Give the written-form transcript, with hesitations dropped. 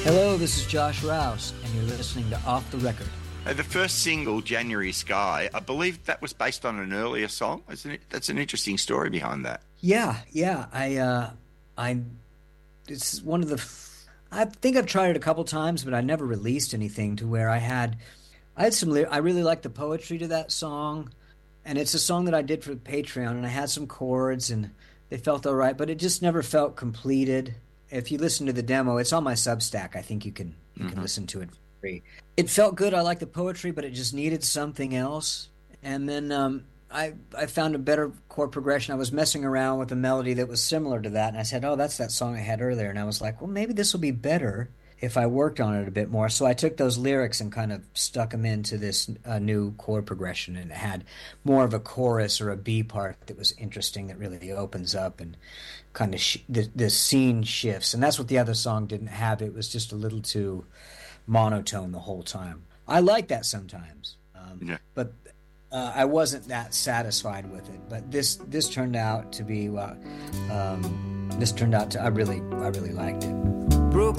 Hello, this is Josh Rouse, and you're listening to Off the Record. The first single, January Sky, I believe that was based on an earlier song, isn't it? That's an interesting story behind that. Yeah. It's one of the. I think I've tried it a couple times, but I never released anything to where I had some. I really like the poetry to that song, and it's a song that I did for Patreon, and I had some chords, and they felt all right, but it just never felt completed. If you listen to the demo, it's on my Substack. I think you can listen to it for free. It felt good. I like the poetry, but it just needed something else. And then I found a better chord progression. I was messing around with a melody that was similar to that, and I said, oh, that's that song I had earlier. And I was like, well, maybe this will be better if I worked on it a bit more. So I took those lyrics and kind of stuck them into this new chord progression, and it had more of a chorus or a B part that was interesting, that really opens up and kind of the scene shifts. And that's what the other song didn't have. It was just a little too monotone the whole time. I like that sometimes, but I wasn't that satisfied with it. But this turned out to be I really liked it. Broke